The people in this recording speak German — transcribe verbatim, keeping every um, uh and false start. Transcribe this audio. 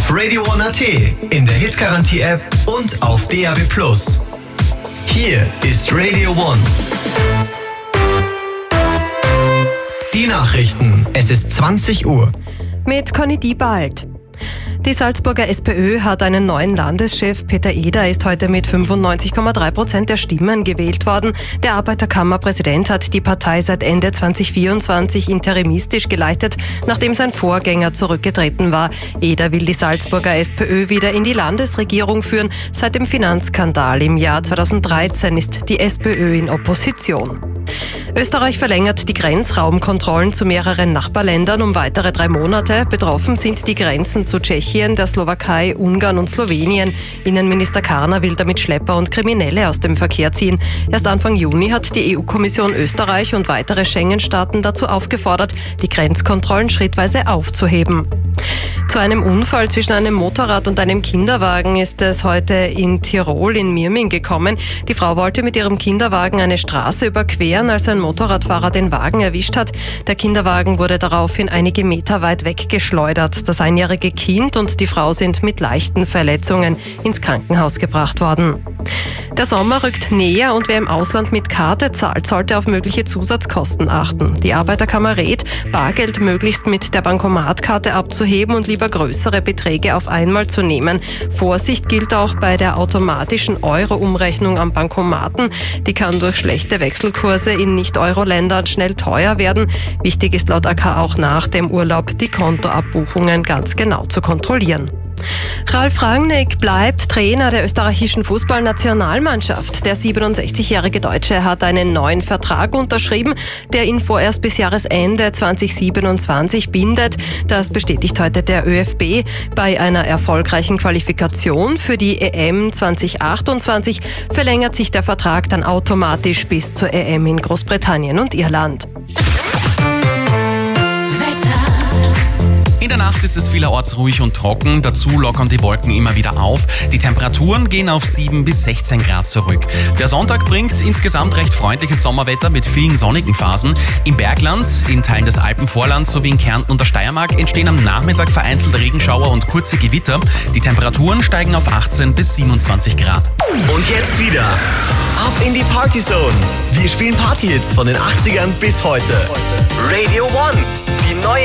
Auf Radio One Punkt A T, in der Hitgarantie-App und auf D A B plus. Hier ist Radio One. Die Nachrichten. Es ist zwanzig Uhr. Mit Conny Diebald. Die Salzburger SPÖ hat einen neuen Landeschef. Peter Eder ist heute mit fünfundneunzig Komma drei Prozent der Stimmen gewählt worden. Der Arbeiterkammerpräsident hat die Partei seit Ende zweitausendvierundzwanzig interimistisch geleitet, nachdem sein Vorgänger zurückgetreten war. Eder will die Salzburger SPÖ wieder in die Landesregierung führen. Seit dem Finanzskandal im Jahr zweitausenddreizehn ist die SPÖ in Opposition. Österreich verlängert die Grenzraumkontrollen zu mehreren Nachbarländern um weitere drei Monate. Betroffen sind die Grenzen zu Tschechien, der Slowakei, Ungarn und Slowenien. Innenminister Karner will damit Schlepper und Kriminelle aus dem Verkehr ziehen. Erst Anfang Juni hat die E U-Kommission Österreich und weitere Schengen-Staaten dazu aufgefordert, die Grenzkontrollen schrittweise aufzuheben. Zu einem Unfall zwischen einem Motorrad und einem Kinderwagen ist es heute in Tirol in Mirming gekommen. Die Frau wollte mit ihrem Kinderwagen eine Straße überqueren, als ein Motorradfahrer den Wagen erwischt hat. Der Kinderwagen wurde daraufhin einige Meter weit weggeschleudert. Das einjährige Kind und die Frau sind mit leichten Verletzungen ins Krankenhaus gebracht worden. Der Sommer rückt näher und wer im Ausland mit Karte zahlt, sollte auf mögliche Zusatzkosten achten. Die Arbeiterkammer rät, Bargeld möglichst mit der Bankomatkarte abzuheben und lieber größere Beträge auf einmal zu nehmen. Vorsicht gilt auch bei der automatischen Euro-Umrechnung am Bankomaten. Die kann durch schlechte Wechselkurse in Nicht-Euro-Ländern schnell teuer werden. Wichtig ist laut A K auch nach dem Urlaub die Kontoabbuchungen ganz genau zu kontrollieren. Ralf Rangnick bleibt Trainer der österreichischen Fußballnationalmannschaft. Der siebenundsechzigjährige Deutsche hat einen neuen Vertrag unterschrieben, der ihn vorerst bis Jahresende zweitausendsiebenundzwanzig bindet. Das bestätigt heute der Ö F B. Bei einer erfolgreichen Qualifikation für die E M zweitausendachtundzwanzig verlängert sich der Vertrag dann automatisch bis zur E M in Großbritannien und Irland. In der Nacht ist es vielerorts ruhig und trocken, dazu lockern die Wolken immer wieder auf. Die Temperaturen gehen auf sieben bis sechzehn Grad zurück. Der Sonntag bringt insgesamt recht freundliches Sommerwetter mit vielen sonnigen Phasen. Im Bergland, in Teilen des Alpenvorlands sowie in Kärnten und der Steiermark entstehen am Nachmittag vereinzelt Regenschauer und kurze Gewitter. Die Temperaturen steigen auf achtzehn bis siebenundzwanzig Grad. Und jetzt wieder ab in die Partyzone. Wir spielen Partyhits von den achtzigern bis heute. Radio One, die neue